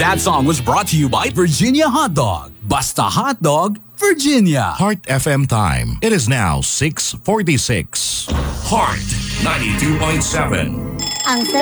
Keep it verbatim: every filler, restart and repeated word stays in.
That song was brought to you by Virginia Hot Dog. Basta Hot Dog, Virginia. Heart F M time. It is now six forty-six. Heart ninety-two point seven. Ang sarap